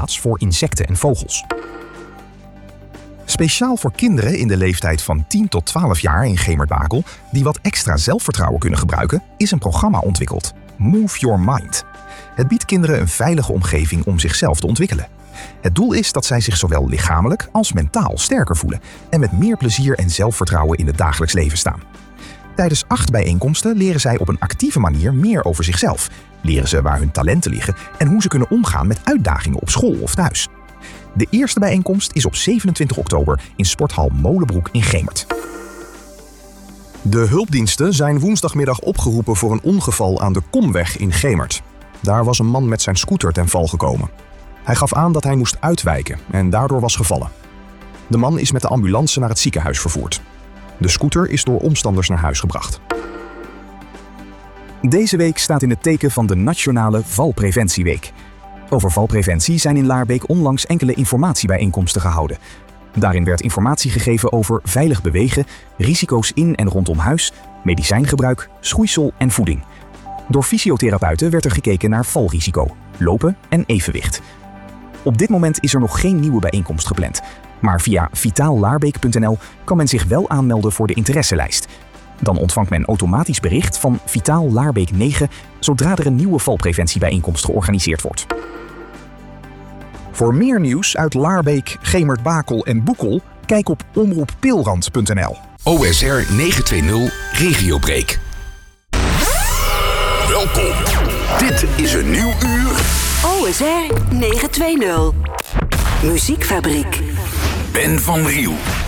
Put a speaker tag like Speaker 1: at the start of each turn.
Speaker 1: plaats voor insecten en vogels. Speciaal voor kinderen in de leeftijd van 10 tot 12 jaar in Gemert-Bakel die wat extra zelfvertrouwen kunnen gebruiken, is een programma ontwikkeld. Move Your Mind. Het biedt kinderen een veilige omgeving om zichzelf te ontwikkelen. Het doel is dat zij zich zowel lichamelijk als mentaal sterker voelen en met meer plezier en zelfvertrouwen in het dagelijks leven staan. Tijdens 8 bijeenkomsten leren zij op een actieve manier meer over zichzelf, leren ze waar hun talenten liggen en hoe ze kunnen omgaan met uitdagingen op school of thuis. De eerste bijeenkomst is op 27 oktober in sporthal Molenbroek in Gemert.
Speaker 2: De hulpdiensten zijn woensdagmiddag opgeroepen voor een ongeval aan de Komweg in Gemert. Daar was een man met zijn scooter ten val gekomen. Hij gaf aan dat hij moest uitwijken en daardoor was gevallen. De man is met de ambulance naar het ziekenhuis vervoerd. De scooter is door omstanders naar huis gebracht.
Speaker 1: Deze week staat in het teken van de Nationale Valpreventieweek. Over valpreventie zijn in Laarbeek onlangs enkele informatiebijeenkomsten gehouden. Daarin werd informatie gegeven over veilig bewegen, risico's in en rondom huis, medicijngebruik, schoeisel en voeding. Door fysiotherapeuten werd er gekeken naar valrisico, lopen en evenwicht. Op dit moment is er nog geen nieuwe bijeenkomst gepland, maar via vitaallaarbeek.nl kan men zich wel aanmelden voor de interesselijst. Dan ontvangt men automatisch bericht van Vitaal Laarbeek 9 zodra er een nieuwe valpreventiebijeenkomst georganiseerd wordt.
Speaker 2: Voor meer nieuws uit Laarbeek, Gemert-Bakel en Boekel, kijk op omroeppeelrand.nl.
Speaker 3: OSR 920 Regiobreak. Welkom. Dit is een nieuw uur.
Speaker 4: OSR 920. Muziekfabriek.
Speaker 3: Ben van Riel.